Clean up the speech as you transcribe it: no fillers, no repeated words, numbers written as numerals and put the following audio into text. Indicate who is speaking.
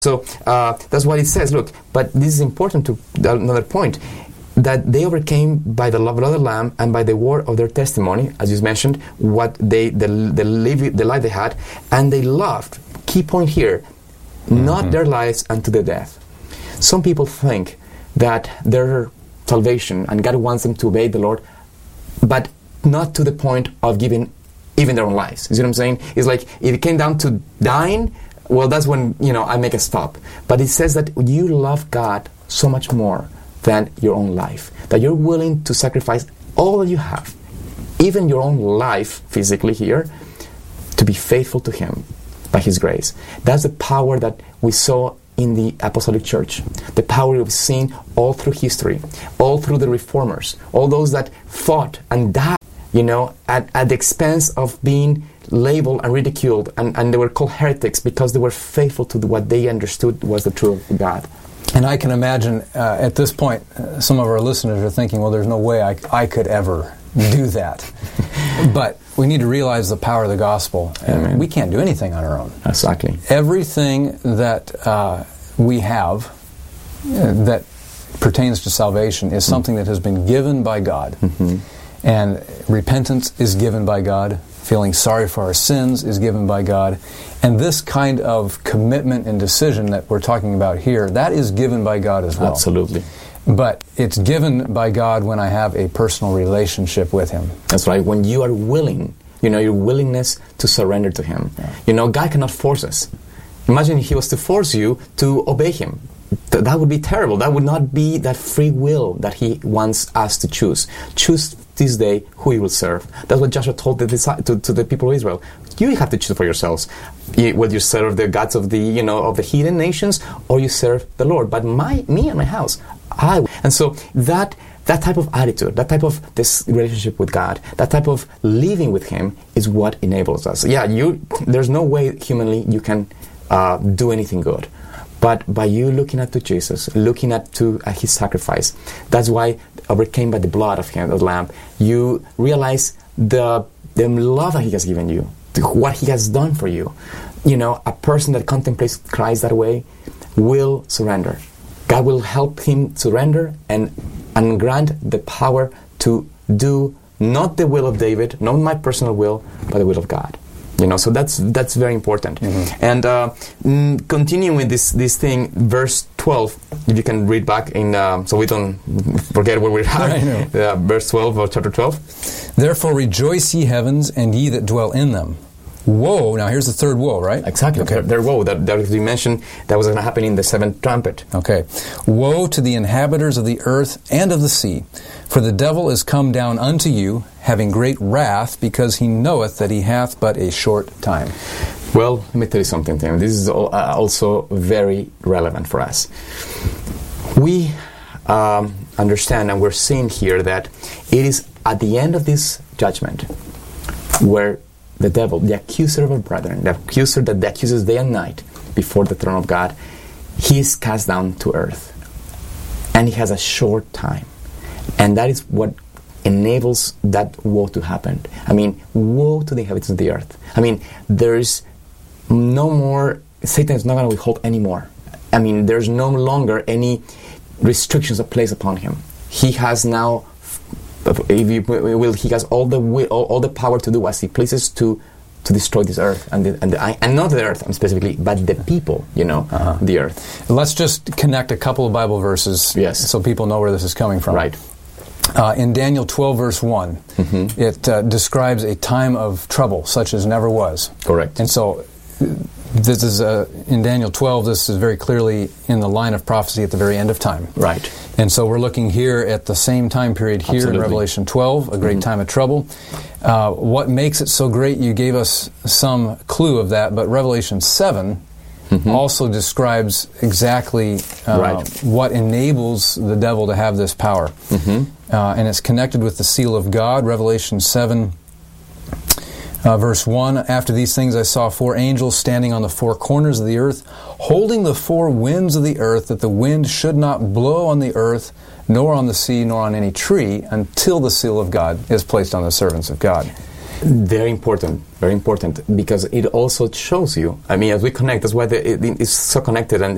Speaker 1: So that's what it says. Look, but this is important to another point, that they overcame by the love of the Lamb and by the word of their testimony, as you mentioned, what the life they had, and they loved. Key point here, not their lives unto the death. Some people think that their salvation and God wants them to obey the Lord, but not to the point of giving even their own lives. You see what I'm saying? It's like if it came down to dying, well, that's when I make a stop. But it says that you love God so much more than your own life, that you're willing to sacrifice all that you have, even your own life physically here, to be faithful to Him by His grace. That's the power that we saw in the Apostolic Church, the power we've seen all through history, all through the Reformers, all those that fought and died, at the expense of being labeled and ridiculed, and they were called heretics because they were faithful to what they understood was the truth of God.
Speaker 2: And I can imagine at this point, some of our listeners are thinking, well, there's no way I could ever do that. But we need to realize the power of the gospel. And we can't do anything on our own.
Speaker 1: Exactly.
Speaker 2: Everything that we have that pertains to salvation is something that has been given by God. And repentance is given by God. Feeling sorry for our sins is given by God. And this kind of commitment and decision that we're talking about here, that is given by God as well.
Speaker 1: Absolutely.
Speaker 2: But it's given by God when I have a personal relationship with Him.
Speaker 1: That's right. When you are willing, your willingness to surrender to Him. Yeah. God cannot force us. Imagine if He was to force you to obey Him. That would be terrible. That would not be that free will that He wants us to choose. Choose this day who you will serve. That's what Joshua told to the people of Israel. You have to choose for yourselves whether you serve the gods of the of the heathen nations or you serve the Lord. But me and my house, I will. And so that type of attitude, that type of this relationship with God, that type of living with Him is what enables us. Yeah, there's no way humanly you can do anything good. But by you looking at to Jesus, looking at His sacrifice, that's why overcame by the blood of Him, the Lamb, you realize the love that He has given you, what He has done for you. A person that contemplates Christ that way will surrender. God will help him surrender and grant the power to do not the will of David, not my personal will, but the will of God. So that's very important. And continuing with this thing, verse 12, if you can read back in, so we don't forget where we're at. Verse 12 of chapter 12.
Speaker 2: Therefore rejoice, ye heavens, and ye that dwell in them. Woe, now here's the third woe, right?
Speaker 1: Exactly.
Speaker 2: Okay.
Speaker 1: Their woe, that we mentioned, that was going to happen in the seventh trumpet.
Speaker 2: Okay. Woe to the inhabitants of the earth and of the sea, for the devil is come down unto you, having great wrath, because he knoweth that he hath but a short time.
Speaker 1: Well, let me tell you something, Tim. This is also very relevant for us. We understand, and we're seeing here that it is at the end of this judgment where the devil, the accuser of our brethren, the accuser that accuses day and night before the throne of God, he is cast down to earth. And he has a short time. And that is what enables that woe to happen. Woe to the inhabitants of the earth. There is no more, Satan is not going to withhold anymore. There's no longer any restrictions are placed upon him. He has now, he has all the power to do as he pleases to destroy this earth and not the earth specifically, but the people, the earth.
Speaker 2: Let's just connect a couple of Bible verses, so people know where this is coming from.
Speaker 1: Right.
Speaker 2: In Daniel 12, verse 1, it describes a time of trouble such as never was.
Speaker 1: Correct.
Speaker 2: And so this is in Daniel 12. This is very clearly in the line of prophecy at the very end of time.
Speaker 1: Right.
Speaker 2: And so we're looking here at the same time period here in Revelation 12, a great time of trouble. What makes it so great? You gave us some clue of that, but Revelation 7 also describes exactly what enables the devil to have this power. And it's connected with the seal of God. Revelation 7, verse 1, after these things I saw 4 angels standing on the 4 corners of the earth, holding the 4 winds of the earth, that the wind should not blow on the earth, nor on the sea, nor on any tree, until the seal of God is placed on the servants of God.
Speaker 1: Very important, because it also shows you, as we connect, that's why it is so connected, and